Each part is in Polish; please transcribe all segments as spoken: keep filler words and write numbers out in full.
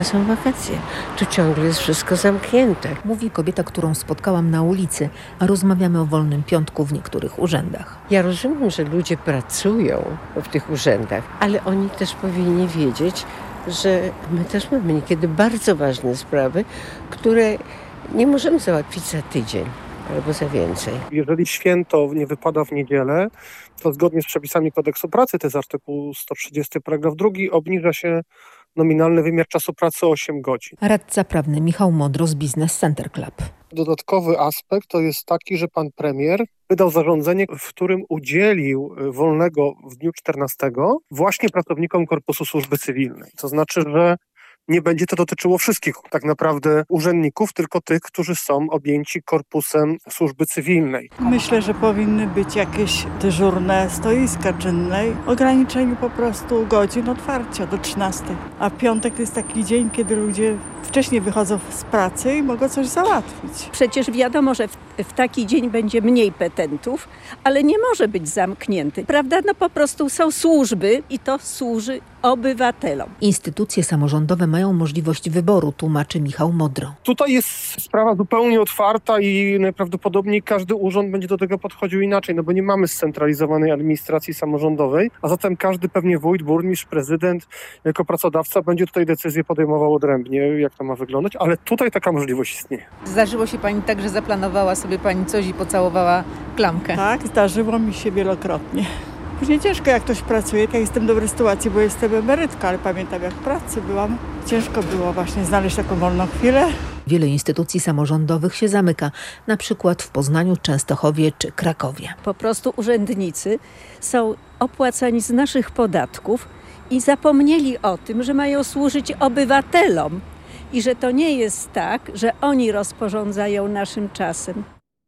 Są wakacje. Tu ciągle jest wszystko zamknięte. Mówi kobieta, którą spotkałam na ulicy, a rozmawiamy o wolnym piątku w niektórych urzędach. Ja rozumiem, że ludzie pracują w tych urzędach, ale oni też powinni wiedzieć, że my też mamy niekiedy bardzo ważne sprawy, które nie możemy załatwić za tydzień albo za więcej. Jeżeli święto nie wypada w niedzielę, to zgodnie z przepisami kodeksu pracy, to jest artykuł sto trzydziesty paragraf drugi, obniża się nominalny wymiar czasu pracy o osiem godzin. Radca prawny Michał Modro z Business Center Club. Dodatkowy aspekt to jest taki, że pan premier wydał zarządzenie, w którym udzielił wolnego w dniu czternastego właśnie pracownikom Korpusu Służby Cywilnej. To znaczy, że nie będzie to dotyczyło wszystkich tak naprawdę urzędników, tylko tych, którzy są objęci Korpusem Służby Cywilnej. Myślę, że powinny być jakieś dyżurne stoiska czynne, ograniczeniu po prostu godzin otwarcia do trzynastej. A piątek to jest taki dzień, kiedy ludzie wcześniej wychodzą z pracy i mogą coś załatwić. Przecież wiadomo, że w, w taki dzień będzie mniej petentów, ale nie może być zamknięty, prawda? No po prostu są służby i to służy obywatelom. Instytucje samorządowe mają możliwość wyboru, tłumaczy Michał Modro. Tutaj jest sprawa zupełnie otwarta i najprawdopodobniej każdy urząd będzie do tego podchodził inaczej, no bo nie mamy scentralizowanej administracji samorządowej, a zatem każdy pewnie wójt, burmistrz, prezydent jako pracodawca będzie tutaj decyzję podejmował odrębnie, jak to ma wyglądać, ale tutaj taka możliwość istnieje. Zdarzyło się pani tak, że zaplanowała sobie pani coś i pocałowała klamkę? Tak, zdarzyło mi się wielokrotnie. Później ciężko, jak ktoś pracuje. Ja jestem w dobrej sytuacji, bo jestem emerytka, ale pamiętam, jak w pracy byłam. Ciężko było właśnie znaleźć taką wolną chwilę. Wiele instytucji samorządowych się zamyka, na przykład w Poznaniu, Częstochowie czy Krakowie. Po prostu urzędnicy są opłacani z naszych podatków i zapomnieli o tym, że mają służyć obywatelom i że to nie jest tak, że oni rozporządzają naszym czasem.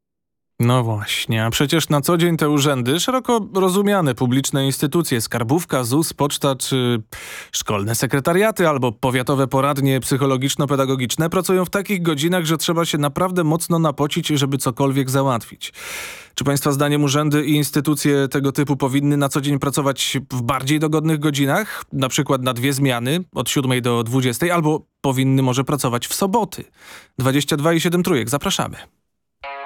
No właśnie, a przecież na co dzień te urzędy, szeroko rozumiane publiczne instytucje, skarbówka, ZUS, poczta czy szkolne sekretariaty albo powiatowe poradnie psychologiczno-pedagogiczne pracują w takich godzinach, że trzeba się naprawdę mocno napocić, żeby cokolwiek załatwić. Czy państwa zdaniem urzędy i instytucje tego typu powinny na co dzień pracować w bardziej dogodnych godzinach, na przykład na dwie zmiany, od siódmej do dwudziestej, albo powinny może pracować w soboty? dwadzieścia dwa i siedem trójek, zapraszamy.